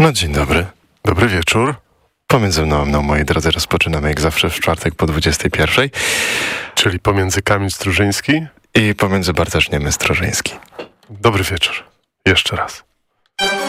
No dzień dobry. Dobry wieczór. Pomiędzy mną a mną, moi drodzy, rozpoczynamy jak zawsze w czwartek po 21. Czyli pomiędzy Kamil Strużyński I pomiędzy Bartosz Niemy-Strożyński. Dobry wieczór. Jeszcze raz.